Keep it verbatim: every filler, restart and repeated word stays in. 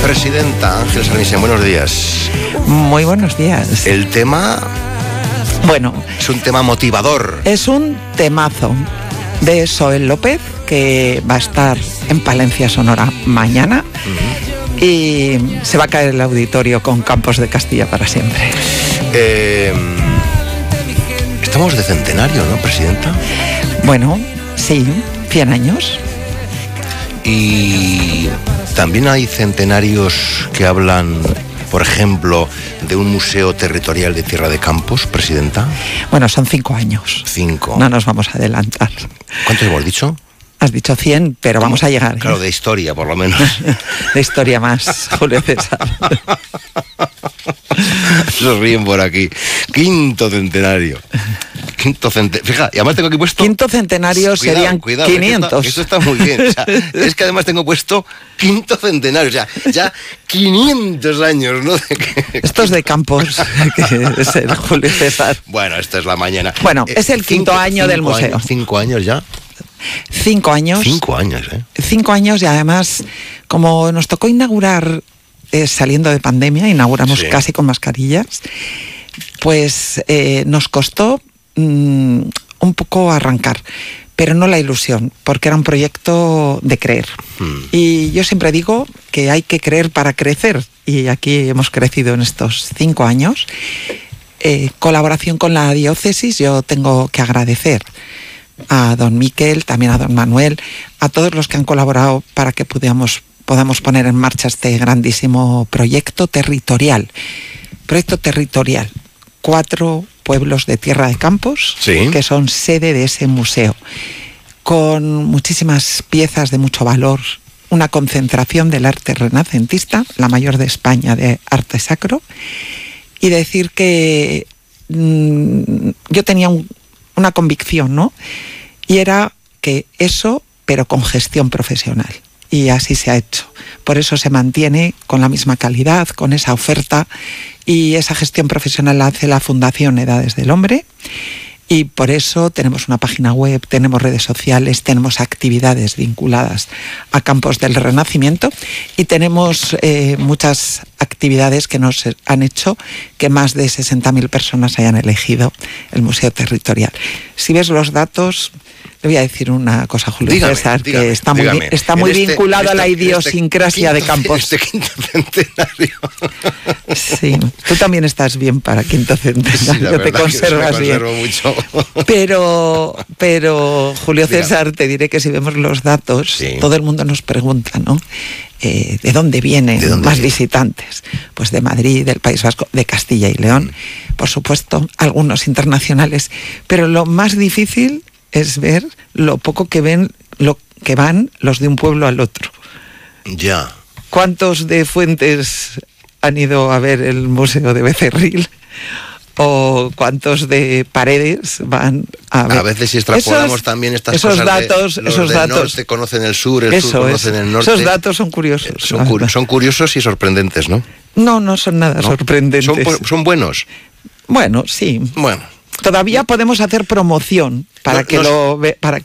Presidenta Ángeles Armisen, buenos días. Muy buenos días. El tema... Bueno... Es un tema motivador. Es un temazo de Soel López, que va a estar en Palencia, Sonora, mañana. Uh-huh. Y se va a caer el auditorio con Campos de Castilla para siempre. Eh, estamos de centenario, ¿no, Presidenta? Bueno, sí, cien años. Y también hay centenarios que hablan, por ejemplo, de un museo territorial de Tierra de Campos, Presidenta. Bueno, son cinco años. Cinco. No nos vamos a adelantar. ¿Cuántos hemos dicho? Has dicho cien, pero ¿Cómo? Vamos a llegar. Claro, ¿eh? de historia, por lo menos. De historia más, Julio César. Se ríen por aquí. Quinto centenario. Quinto centenario. Fija, y además tengo aquí puesto... Quinto centenario cuidado, serían cuidado, quinientos. Esto está, esto está muy bien. O sea, es que además tengo puesto quinto centenario. O sea, ya quinientos años, ¿no? Esto es de Campos, que es el Julio César. Bueno, esta es la mañana. Bueno, eh, es el quinto cinco, año cinco del museo. Años, cinco años ya. Cinco años. Cinco años, ¿eh? Cinco años y además, como nos tocó inaugurar eh, saliendo de pandemia, inauguramos sí. casi con mascarillas, pues eh, nos costó mmm, un poco arrancar, pero no la ilusión, porque era un proyecto de creer. Hmm. Y yo siempre digo que hay que creer para crecer, y aquí hemos crecido en estos cinco años. Eh, colaboración con la diócesis, yo tengo que agradecer a don Miquel, también a don Manuel, a todos los que han colaborado para que podamos, podamos poner en marcha este grandísimo proyecto territorial. Proyecto territorial. Cuatro pueblos de Tierra de Campos, sí. que son sede de ese museo, con muchísimas piezas de mucho valor, una concentración del arte renacentista, la mayor de España de arte sacro, y decir que mmm, yo tenía un una convicción, ¿no? Y era que eso, pero con gestión profesional. Y así se ha hecho. Por eso se mantiene con la misma calidad, con esa oferta, y esa gestión profesional la hace la Fundación Edades del Hombre. Y por eso tenemos una página web, tenemos redes sociales, tenemos actividades vinculadas a Campos del Renacimiento y tenemos eh, muchas actividades que nos han hecho que más de sesenta mil personas hayan elegido el Museo Territorial. Si ves los datos, le voy a decir una cosa, Julio dígame, César, dígame, que está muy, está muy este, vinculado este, a la idiosincrasia este quinto, de Campos. Este quinto centenario. Sí, tú también estás bien para quinto centenario, sí, te conservas bien. Mucho. Pero, pero Julio César, dígame. Te diré que si vemos los datos, sí. todo el mundo nos pregunta, ¿no? Eh, ¿De dónde vienen ¿De dónde más viene? visitantes? Pues de Madrid, del País Vasco, de Castilla y León, mm. por supuesto, algunos internacionales. Pero lo más difícil es ver lo poco que ven, lo que van los de un pueblo al otro. Ya. ¿Cuántos de Fuentes han ido a ver el Museo de Becerril? ¿O cuántos de Paredes van a ver? A veces si extrapolamos esos, también estas esos cosas datos, de, los esos del datos, norte conocen el sur, el eso sur conocen es, el norte. Esos datos son curiosos. Eh, son, cur- son curiosos y sorprendentes, ¿no? No, no son nada ¿No? sorprendentes. ¿Son, ¿Son buenos? Bueno, sí. Bueno. Todavía podemos hacer promoción para no, que no, lo ve, para que